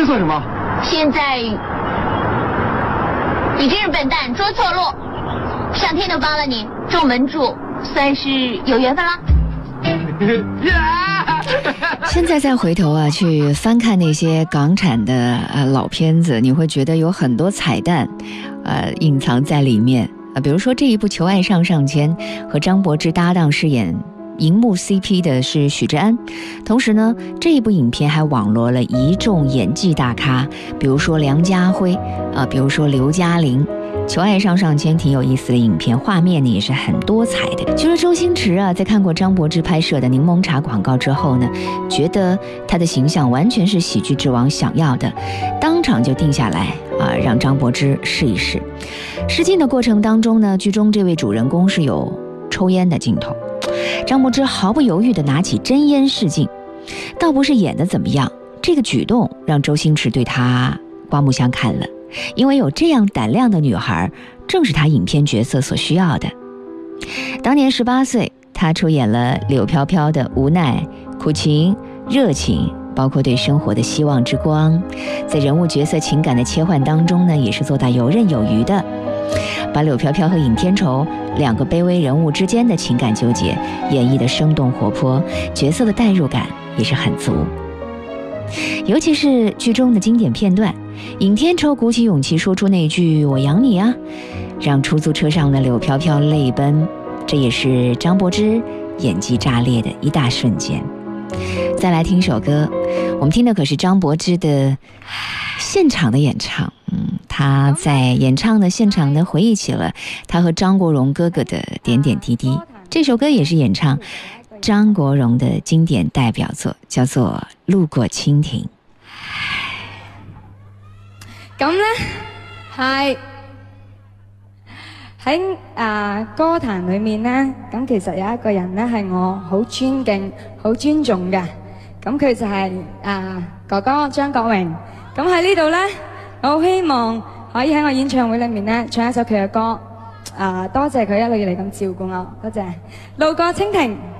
在算什么？ 现在你真是笨蛋，捉错路，上天都帮了你，中门主，算是有缘分了。 现在再回头啊，去翻看那些港产的老片子，你会觉得有很多彩蛋，隐藏在里面比如说这一部《求爱上上签》，和张柏芝搭档饰演荧幕 CP 的是许志安，同时呢，这一部影片还网罗了一众演技大咖，比如说梁家辉比如说刘嘉玲。求爱上上签挺有意思的影片，画面呢也是很多彩的。就是周星驰在看过张柏芝拍摄的柠檬茶广告之后呢，觉得他的形象完全是喜剧之王想要的，当场就定下来让张柏芝试一试。试镜的过程当中呢，剧中这位主人公是有抽烟的镜头，张柏芝毫不犹豫地拿起真烟试镜，倒不是演得怎么样，这个举动让周星驰对他刮目相看了。因为有这样胆量的女孩，正是他影片角色所需要的。当年18岁，他出演了柳飘飘的无奈、苦情、热情，包括对生活的希望之光，在人物角色情感的切换当中呢，也是做到游刃有余的，把柳飘飘和尹天仇两个卑微人物之间的情感纠结演绎得生动活泼，角色的代入感也是很足。尤其是剧中的经典片段，尹天仇鼓起勇气说出那句我养你啊，让出租车上的柳飘飘泪奔，这也是张柏芝演技炸裂的一大瞬间。再来听首歌，我们听的可是张柏芝的现场的演唱。她在演唱的现场呢，回忆起了她和张国荣哥哥的点点滴滴。这首歌也是演唱张国荣的经典代表作，叫做《路过蜻蜓》。 咁呢係喺歌壇裏面呢，咁其實有一個人呢係我好尊敬、好尊重嘅，咁佢就係哥哥張國榮。咁喺呢度呢，我好希望可以喺我演唱會裏面呢唱一首佢嘅歌，多謝佢一路以嚟咁照顧我，多謝。路過蜻蜓。